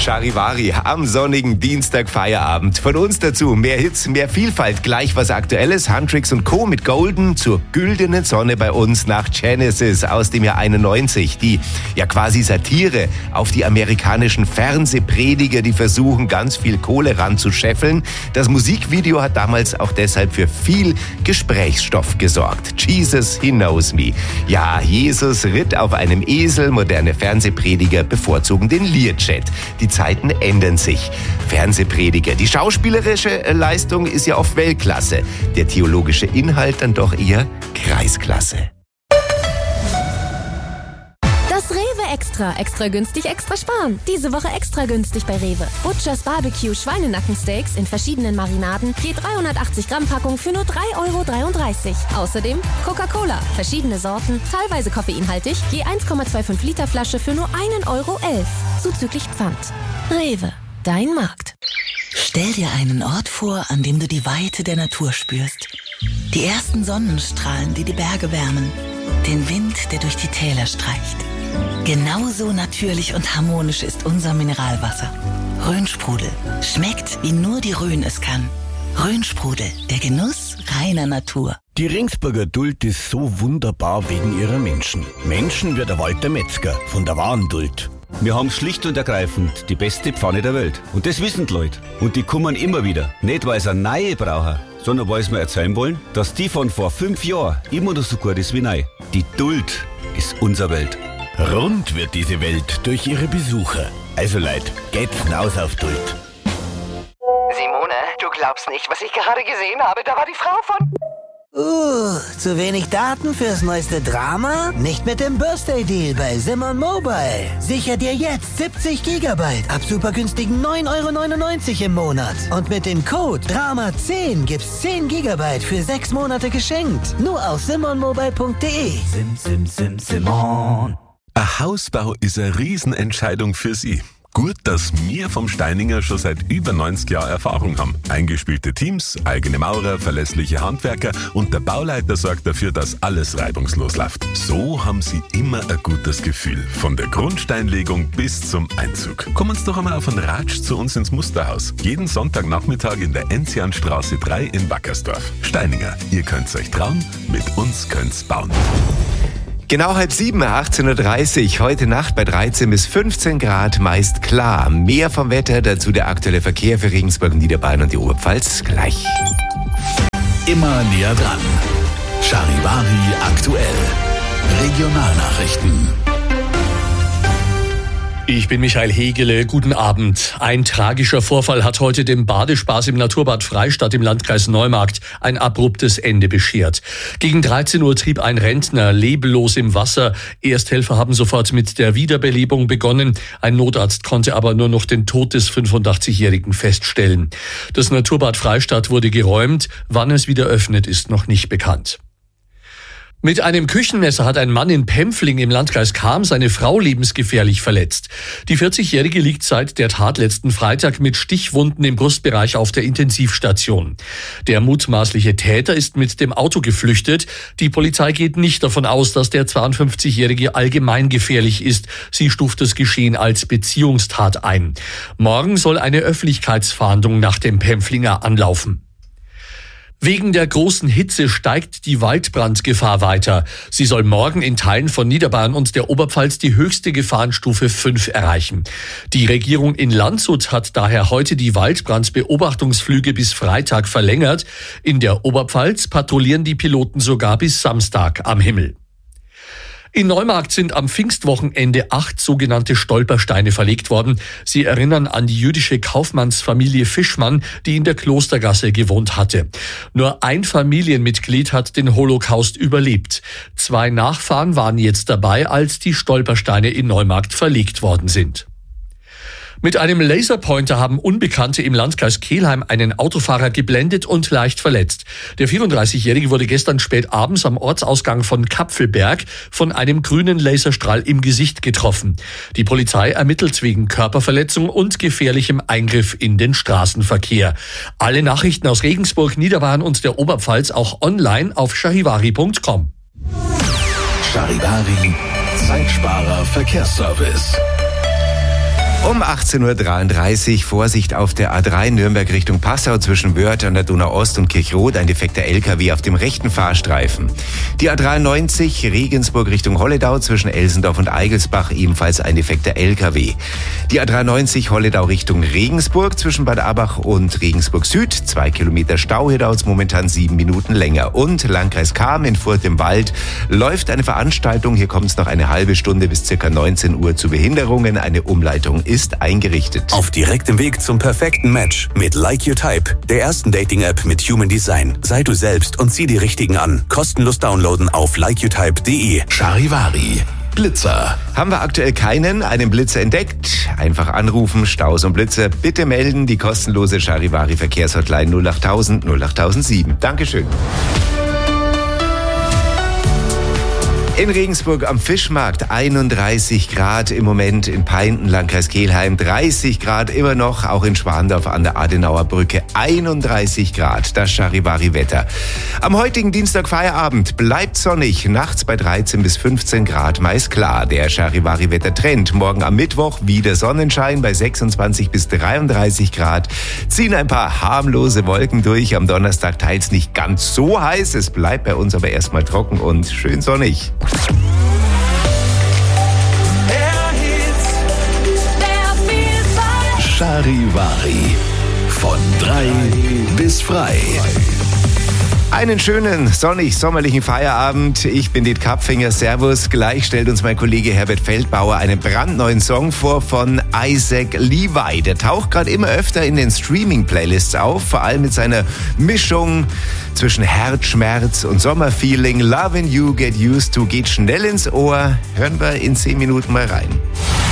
Charivari am sonnigen Dienstag-Feierabend. Von uns dazu mehr Hits, mehr Vielfalt, gleich was Aktuelles. Huntrix und Co. mit Golden zur güldenen Sonne bei uns nach Genesis aus dem Jahr 91. Die ja quasi Satire auf die amerikanischen Fernsehprediger, die versuchen, ganz viel Kohle ranzuscheffeln. Das Musikvideo hat damals auch deshalb für viel Gesprächsstoff gesorgt. Jesus, He Knows Me. Ja, Jesus ritt auf einem Esel, moderne Fernsehprediger bevorzugen den Learjet. Die Zeiten ändern sich. Fernsehprediger. Die schauspielerische Leistung ist ja oft Weltklasse. Der theologische Inhalt dann doch eher Kreisklasse. Das Rewe Extra. Extra günstig, extra sparen. Diese Woche extra günstig bei Rewe. Butchers Barbecue Schweinenackensteaks in verschiedenen Marinaden. Je 380 Gramm Packung für nur 3,33 €. Außerdem Coca-Cola. Verschiedene Sorten, teilweise koffeinhaltig. Je 1,25 Liter Flasche für nur 1,11 €. Zuzüglich Pfand. Rewe. Dein Markt. Stell dir einen Ort vor, an dem du die Weite der Natur spürst. Die ersten Sonnenstrahlen, die die Berge wärmen. Den Wind, der durch die Täler streicht. Genauso natürlich und harmonisch ist unser Mineralwasser. Rhönsprudel. Schmeckt, wie nur die Rhön es kann. Rhönsprudel. Der Genuss reiner Natur. Die Ringsburger Duld ist so wunderbar wegen ihrer Menschen. Menschen wie der Walter Metzger von der wahren Duld. Wir haben schlicht und ergreifend die beste Pfanne der Welt. Und das wissen die Leute. Und die kommen immer wieder. Nicht, weil sie eine neue brauchen, sondern weil sie mir erzählen wollen, dass die von vor 5 Jahren immer noch so gut ist wie neu. Die Duld ist unsere Welt. Rund wird diese Welt durch ihre Besucher. Also Leute, geht's hinaus auf Duld. Simone, du glaubst nicht, was ich gerade gesehen habe. Da war die Frau von... Zu wenig Daten fürs neueste Drama? Nicht mit dem Birthday-Deal bei Simon Mobile. Sicher dir jetzt 70 GB ab super günstigen 9,99 € im Monat. Und mit dem Code DRAMA10 gibt's 10 GB für 6 Monate geschenkt. Nur auf simonmobile.de. Simon. Ein Hausbau ist eine Riesenentscheidung für Sie. Gut, dass wir vom Steininger schon seit über 90 Jahren Erfahrung haben. Eingespielte Teams, eigene Maurer, verlässliche Handwerker und der Bauleiter sorgt dafür, dass alles reibungslos läuft. So haben Sie immer ein gutes Gefühl. Von der Grundsteinlegung bis zum Einzug. Kommen Sie doch einmal auf einen Ratsch zu uns ins Musterhaus. Jeden Sonntagnachmittag in der Enzianstraße 3 in Wackersdorf. Steininger, ihr könnt's euch trauen, mit uns könnt's bauen. Genau 6:30, 18:30 Uhr, heute Nacht bei 13 bis 15 Grad, meist klar. Mehr vom Wetter, dazu der aktuelle Verkehr für Regensburg, Niederbayern und die Oberpfalz gleich. Immer näher dran. Charivari aktuell. Regionalnachrichten. Ich bin Michael Hegele, guten Abend. Ein tragischer Vorfall hat heute dem Badespaß im Naturbad Freistadt im Landkreis Neumarkt ein abruptes Ende beschert. Gegen 13 Uhr trieb ein Rentner leblos im Wasser. Ersthelfer haben sofort mit der Wiederbelebung begonnen. Ein Notarzt konnte aber nur noch den Tod des 85-Jährigen feststellen. Das Naturbad Freistadt wurde geräumt. Wann es wieder öffnet, ist noch nicht bekannt. Mit einem Küchenmesser hat ein Mann in Pempfling im Landkreis Cham seine Frau lebensgefährlich verletzt. Die 40-Jährige liegt seit der Tat letzten Freitag mit Stichwunden im Brustbereich auf der Intensivstation. Der mutmaßliche Täter ist mit dem Auto geflüchtet. Die Polizei geht nicht davon aus, dass der 52-Jährige allgemein gefährlich ist. Sie stuft das Geschehen als Beziehungstat ein. Morgen soll eine Öffentlichkeitsfahndung nach dem Pempflinger anlaufen. Wegen der großen Hitze steigt die Waldbrandgefahr weiter. Sie soll morgen in Teilen von Niederbayern und der Oberpfalz die höchste Gefahrenstufe 5 erreichen. Die Regierung in Landshut hat daher heute die Waldbrandbeobachtungsflüge bis Freitag verlängert. In der Oberpfalz patrouillieren die Piloten sogar bis Samstag am Himmel. In Neumarkt sind am Pfingstwochenende 8 sogenannte Stolpersteine verlegt worden. Sie erinnern an die jüdische Kaufmannsfamilie Fischmann, die in der Klostergasse gewohnt hatte. Nur ein Familienmitglied hat den Holocaust überlebt. 2 Nachfahren waren jetzt dabei, als die Stolpersteine in Neumarkt verlegt worden sind. Mit einem Laserpointer haben Unbekannte im Landkreis Kelheim einen Autofahrer geblendet und leicht verletzt. Der 34-Jährige wurde gestern spät abends am Ortsausgang von Kapfelberg von einem grünen Laserstrahl im Gesicht getroffen. Die Polizei ermittelt wegen Körperverletzung und gefährlichem Eingriff in den Straßenverkehr. Alle Nachrichten aus Regensburg, Niederbayern und der Oberpfalz auch online auf charivari.com. Charivari, Zeitsparer Verkehrsservice. Um 18.33 Uhr, Vorsicht auf der A3 Nürnberg Richtung Passau zwischen Wörth an der Donau-Ost und Kirchrot, ein defekter LKW auf dem rechten Fahrstreifen. Die A93 Regensburg Richtung Holledau zwischen Elsendorf und Eigelsbach, ebenfalls ein defekter LKW. Die A93 Holledau Richtung Regensburg zwischen Bad Abach und Regensburg Süd, 2 Kilometer Stau, hier dauert es momentan 7 Minuten länger. Und Landkreis Cham in Furth im Wald läuft eine Veranstaltung, hier kommt es noch eine halbe Stunde bis ca. 19 Uhr zu Behinderungen, eine Umleitung ist eingerichtet. Auf direktem Weg zum perfekten Match mit Like Your Type, der ersten Dating-App mit Human Design. Sei du selbst und zieh die Richtigen an. Kostenlos downloaden auf likeyourtype.de. Charivari. Blitzer. Haben wir aktuell einen Blitzer entdeckt? Einfach anrufen, Staus und Blitzer. Bitte melden, die kostenlose Charivari Verkehrshotline 08000 08007. Dankeschön. In Regensburg am Fischmarkt 31 Grad im Moment, in Peinten, Landkreis Kelheim 30 Grad immer noch, auch in Schwandorf an der Adenauer Brücke 31 Grad, das Charivari-Wetter. Am heutigen Dienstag Feierabend bleibt sonnig, nachts bei 13 bis 15 Grad meist klar. Der Charivari-Wetter-Trend. Morgen am Mittwoch wieder Sonnenschein bei 26 bis 33 Grad. Ziehen ein paar harmlose Wolken durch. Am Donnerstag teils nicht ganz so heiß, es bleibt bei uns aber erstmal trocken und schön sonnig. Charivari. Von 3 bis frei. Einen schönen, sonnig-sommerlichen Feierabend. Ich bin Diet Kapfinger. Servus. Gleich stellt uns mein Kollege Herbert Feldbauer einen brandneuen Song vor von Isaac Levi. Der taucht gerade immer öfter in den Streaming-Playlists auf, vor allem mit seiner Mischung zwischen Herzschmerz und Sommerfeeling. Lovin' You, Get Used To geht schnell ins Ohr. Hören wir in 10 Minuten mal rein.